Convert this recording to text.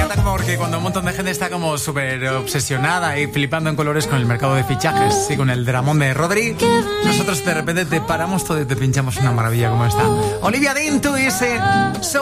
encanta como porque cuando un montón de gente está como súper obsesionada y flipando en colores con el mercado de fichajes y con el dramón de Rodri, nosotros de repente te paramos todo y te pinchamos una maravilla como esta. Olivia Dean, tú dice